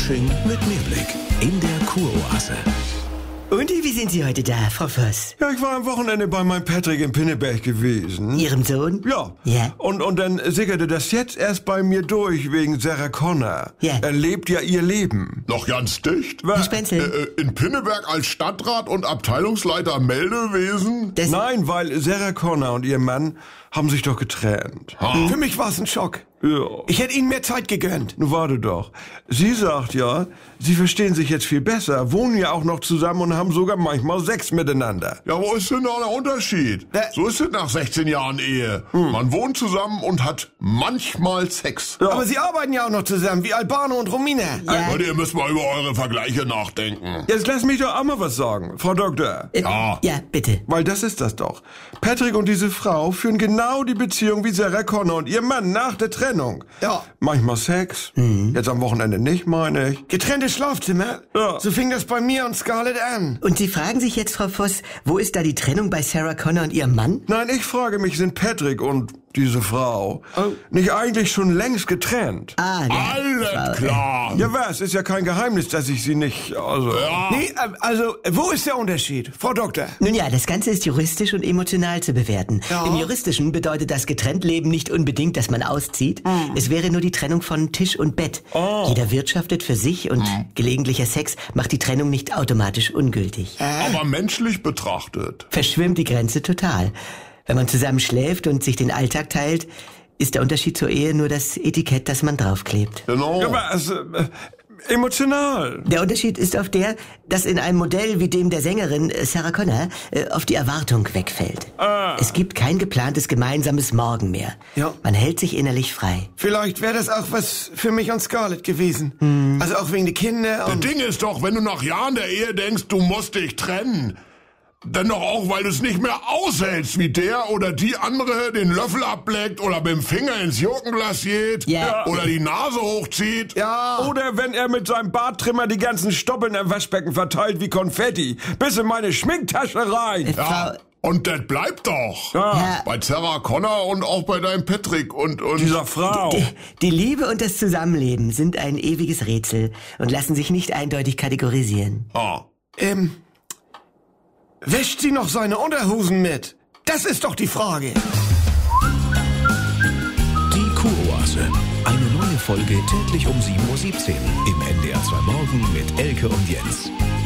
Fasching mit Mehrblick in der Kuroase. Und wie sind Sie heute da, Frau Voss? Ja, ich war am Wochenende bei meinem Patrick in Pinneberg gewesen. Ihrem Sohn? Ja. Ja. Und dann sickerte das jetzt erst bei mir durch wegen Sarah Connor. Ja. Er lebt ja ihr Leben. Noch ganz dicht? Herr Spenzel? In Pinneberg als Stadtrat und Abteilungsleiter Meldewesen? Das Nein, weil Sarah Connor und ihr Mann haben sich doch getrennt. Für mich war es ein Schock. Ja. Ich hätte Ihnen mehr Zeit gegönnt. Nun warte doch. Sie sagt ja, sie verstehen sich jetzt viel besser, wohnen ja auch noch zusammen und haben sogar manchmal Sex miteinander. Ja, wo ist denn da der Unterschied? So ist es nach 16 Jahren Ehe. Man wohnt zusammen und hat manchmal Sex. Ja. Aber Sie arbeiten ja auch noch zusammen, wie Albano und Romina. Ja. Leute, ihr müsst mal über eure Vergleiche nachdenken. Jetzt lass mich doch auch mal was sagen, Frau Doktor. Ja. Ja, bitte. Weil das ist das doch. Patrick und diese Frau führen genau die Beziehung wie Sarah Connor und ihr Mann nach der Trennung. Ja. Manchmal Sex, jetzt am Wochenende nicht, meine ich. Getrennte Schlafzimmer. Ja. So fing das bei mir und Scarlett an. Und Sie fragen sich jetzt, Frau Voss, wo ist da die Trennung bei Sarah Connor und ihrem Mann? Nein, ich frage mich, sind Patrick und diese Frau nicht eigentlich schon längst getrennt? Ah, ja. Alles klar. Ja, was? Ist ja kein Geheimnis, dass ich sie nicht, also... Nee, also, wo ist der Unterschied, Frau Doktor? Nun ja, das Ganze ist juristisch und emotional zu bewerten. Ja. Im Juristischen bedeutet das Getrennt-Leben nicht unbedingt, dass man auszieht. Es wäre nur die Trennung von Tisch und Bett. Jeder wirtschaftet für sich und gelegentlicher Sex macht die Trennung nicht automatisch ungültig. Aber menschlich betrachtet. Verschwimmt die Grenze total. Wenn man zusammen schläft und sich den Alltag teilt, ist der Unterschied zur Ehe nur das Etikett, das man draufklebt. Genau. Ja, aber emotional. Der Unterschied ist auf der, dass in einem Modell wie dem der Sängerin Sarah Connor auf die Erwartung wegfällt. Es gibt kein geplantes gemeinsames Morgen mehr. Ja. Man hält sich innerlich frei. Vielleicht wäre das auch was für mich und Scarlett gewesen. Also auch wegen der Kinder Das und... Ding ist doch, wenn du nach Jahren der Ehe denkst, du musst dich trennen, dann doch auch, weil du es nicht mehr aushältst, wie der oder die andere den Löffel ableckt oder mit dem Finger ins Gurkenglas geht Ja. oder die Nase hochzieht. Ja, Oder wenn er mit seinem Barttrimmer die ganzen Stoppeln im Waschbecken verteilt wie Konfetti, bis in meine Schminktasche rein. Ja. Und das bleibt doch. Ja. Bei Sarah Connor und auch bei deinem Patrick und Dieser Frau. Die Liebe und das Zusammenleben sind ein ewiges Rätsel und lassen sich nicht eindeutig kategorisieren. wäscht sie noch seine Unterhosen mit? Das ist doch die Frage. Die Kuroase. Eine neue Folge täglich um 7:17 Uhr im NDR 2 Morgen mit Elke und Jens.